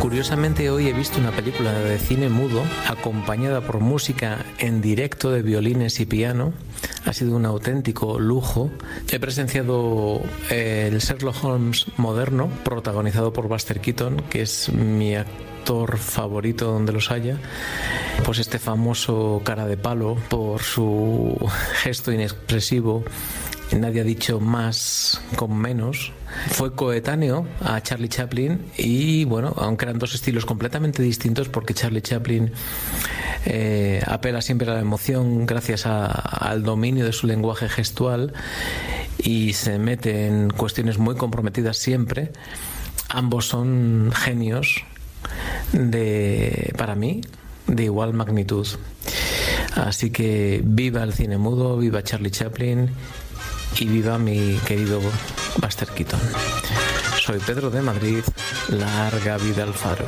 Curiosamente hoy he visto una película de cine mudo acompañada por música en directo de violines y piano. Ha sido un auténtico lujo. He presenciado el Sherlock Holmes moderno, protagonizado por Buster Keaton, que es mi actor favorito donde los haya. Pues este famoso cara de palo por su gesto inexpresivo. Nadie ha dicho más con menos. Fue coetáneo a Charlie Chaplin y bueno, aunque eran dos estilos completamente distintos, porque Charlie Chaplin apela siempre a la emoción gracias al dominio de su lenguaje gestual y se mete en cuestiones muy comprometidas siempre. Ambos son genios para mí, de igual magnitud. Así que viva el cine mudo, viva Charlie Chaplin y viva mi querido Buster Keaton. Soy Pedro de Madrid, larga vida al faro.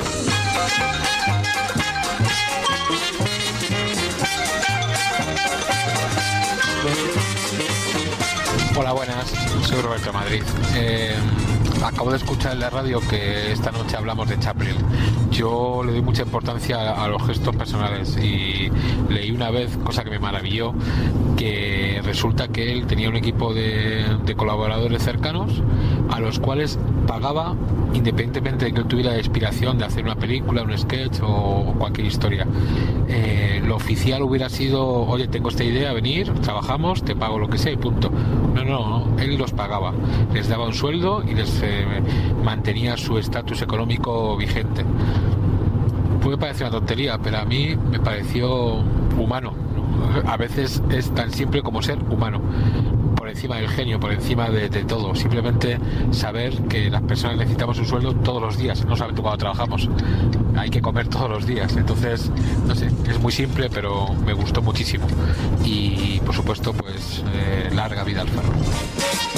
Hola, buenas, soy Roberto de Madrid. Acabo de escuchar en la radio que esta noche hablamos de Chaplin. Yo le doy mucha importancia a los gestos personales y leí una vez, cosa que me maravilló, que resulta que él tenía un equipo de colaboradores cercanos a los cuales pagaba independientemente de que él tuviera la inspiración de hacer una película, un sketch o cualquier historia. Lo oficial hubiera sido: oye, tengo esta idea, venir, trabajamos, te pago lo que sea y punto. No, él los pagaba, les daba un sueldo y les mantenía su estatus económico vigente. Puede parecer una tontería, pero a mí me pareció humano. A veces es tan simple como ser humano, por encima del genio, por encima de todo. Simplemente saber que las personas necesitamos un sueldo todos los días, no solamente cuando trabajamos, hay que comer todos los días. Entonces, no sé, es muy simple, pero me gustó muchísimo. Y por supuesto, pues larga vida al ferro.